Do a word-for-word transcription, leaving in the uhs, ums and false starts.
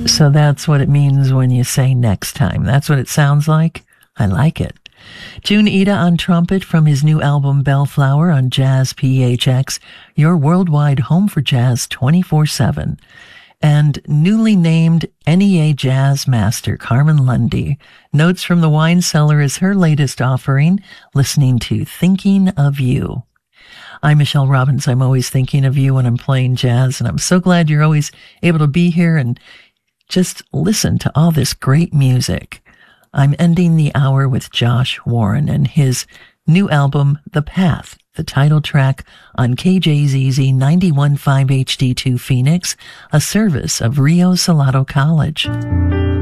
So that's what it means when you say next time. That's what it sounds like. I like it. Jun Ida on trumpet from his new album Bellflower on Jazz P H X, your worldwide home for jazz twenty-four seven. And newly named N E A Jazz Master Carmen Lundy. Notes from the Wine Cellar is her latest offering, listening to Thinking of You. I'm Michelle Robbins. I'm always thinking of you when I'm playing jazz, and I'm so glad you're always able to be here and just listen to all this great music. I'm ending the hour with Josh Warren and his new album, The Path, the title track on K J Z Z ninety-one point five H D two Phoenix, a service of Rio Salado College.